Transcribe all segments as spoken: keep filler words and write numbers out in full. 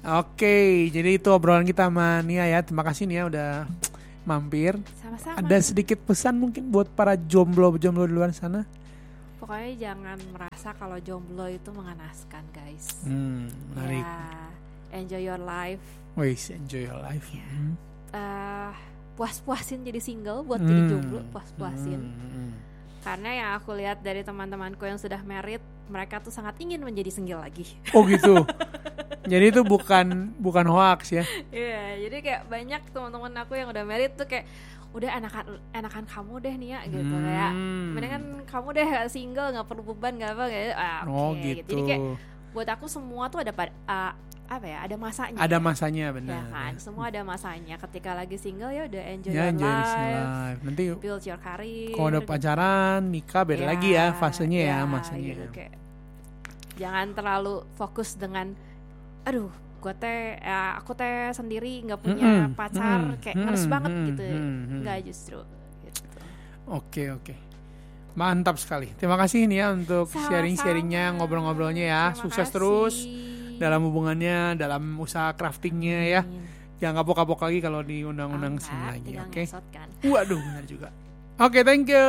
Oke, jadi itu obrolan kita sama Nia ya. Terima kasih Nia udah mampir. Sama-sama. Ada sedikit pesan mungkin buat para jomblo-jomblo di luar sana? Pokoknya jangan merasa kalau jomblo itu mengenaskan, guys. Hmm, menarik. Ya, enjoy your life. Wais, enjoy your life. Ya. Hmm. Uh, puas-puasin jadi single buat Hmm. jadi jomblo, puas-puasin. Hmm. Karena yang aku lihat dari teman-temanku yang sudah married, mereka tuh sangat ingin menjadi single lagi. Oh gitu. Jadi itu bukan bukan hoax ya? Iya, yeah, jadi kayak banyak teman-teman aku yang udah married tuh kayak udah enakan enakan kamu deh Nia gitu, Hmm. kayak mendingan kamu deh single, nggak perlu beban, nggak apa kayak ah, oke Oh okay, gitu. gitu. Jadi kayak buat aku semua tuh ada uh, apa ya, ada masanya. Ada ya. masanya benar. Ya kan, semua ada masanya. Ketika lagi single ya udah enjoy Ya, your enjoy this life, life. Nanti build your career. kalau udah pacaran, nikah beda Ya, lagi ya fasenya ya, ya, masanya. gitu, kayak jangan terlalu fokus dengan aduh gue teh ya, aku teh sendiri nggak punya Mm-mm, pacar mm-mm, kayak ngeres mm-mm, banget mm-mm, gitu, mm-mm. nggak justru gitu. Oke oke, mantap sekali. Terima kasih nih ya untuk Sama-sama. sharing-sharingnya, ngobrol-ngobrolnya ya. Terima Sukses kasih. terus dalam hubungannya, dalam usaha craftingnya ya. Amin. Jangan kapok-kapok lagi kalau di undang-undang Oh, sini enggak, lagi, tinggal oke? ngesot kan. Waduh, benar juga. Oke, thank you.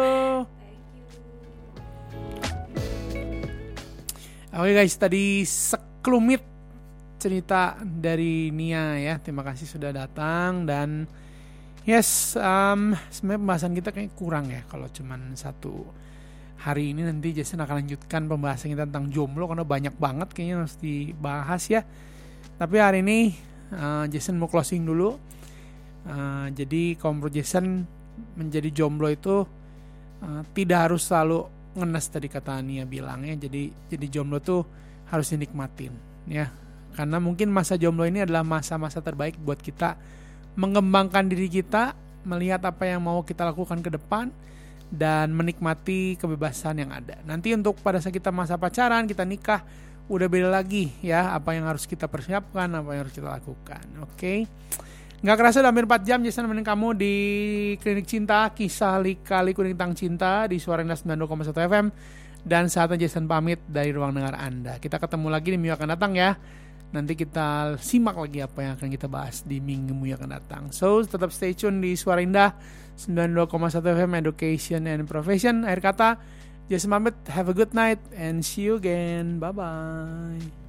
Oke guys, tadi sekelumit cerita dari Nia ya. Terima kasih sudah datang dan yes, um, sebenarnya pembahasan kita kayak kurang ya kalau cuman satu hari ini. Nanti Jason akan lanjutkan pembahasan kita tentang jomblo karena banyak banget kayaknya harus dibahas ya. Tapi hari ini uh, Jason mau closing dulu. Uh, jadi kalau menurut Jason menjadi jomblo itu uh, tidak harus selalu ngenes tadi kata Nia bilang ya. Jadi jadi jomblo tuh harus dinikmatin ya. Karena mungkin masa jomblo ini adalah masa-masa terbaik buat kita mengembangkan diri kita, melihat apa yang mau kita lakukan ke depan dan menikmati kebebasan yang ada. Nanti untuk pada saat kita masa pacaran, kita nikah, udah beda lagi ya, apa yang harus kita persiapkan, apa yang harus kita lakukan. Oke. Okay? Nggak kerasa udah hampir empat jam Jason nemenin kamu di Klinik Cinta, kisah lika-liku tentang cinta di Suara Indah sembilan puluh dua koma satu F M. Dan saatnya Jason pamit dari ruang dengar Anda. Kita ketemu lagi di minggu akan datang ya. Nanti kita simak lagi apa yang akan kita bahas di minggu yang akan datang. So, tetap stay tune di Suara Indah sembilan puluh dua koma satu F M, Education and Profession. Akhir kata, Jason pamit. Have a good night and see you again. Bye-bye.